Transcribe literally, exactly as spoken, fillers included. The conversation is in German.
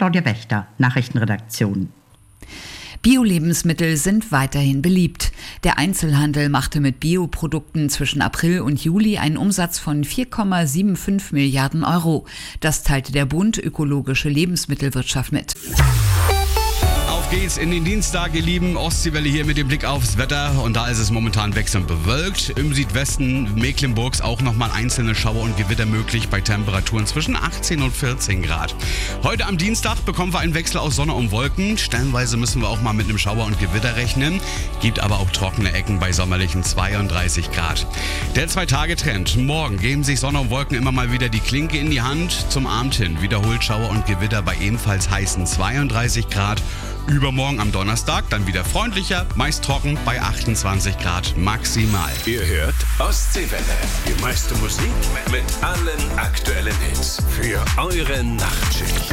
Claudia Wächter, Nachrichtenredaktion. Bio-Lebensmittel sind weiterhin beliebt. Der Einzelhandel machte mit Bioprodukten zwischen April und Juli einen Umsatz von vier Komma fünfundsiebzig Milliarden Euro. Das teilte der Bund Ökologische Lebensmittelwirtschaft mit. Auf geht's in den Dienstag, ihr lieben. Ostseewelle hier mit dem Blick aufs Wetter. Und da ist es momentan wechselnd bewölkt. Im Südwesten Mecklenburgs auch nochmal einzelne Schauer und Gewitter möglich bei Temperaturen zwischen achtzehn und vierzehn Grad. Heute am Dienstag bekommen wir einen Wechsel aus Sonne und Wolken. Stellenweise müssen wir auch mal mit einem Schauer und Gewitter rechnen. Gibt aber auch trockene Ecken bei sommerlichen zweiunddreißig Grad. Der Zwei-Tage-Trend. Morgen geben sich Sonne und Wolken immer mal wieder die Klinke in die Hand. Zum Abend hin wiederholt Schauer und Gewitter bei ebenfalls heißen zweiunddreißig Grad. Übermorgen am Donnerstag dann wieder freundlicher, meist trocken bei achtundzwanzig Grad maximal. Ihr hört Ostseewelle. Die meiste Musik mit allen aktuellen Hits für eure Nachtschicht.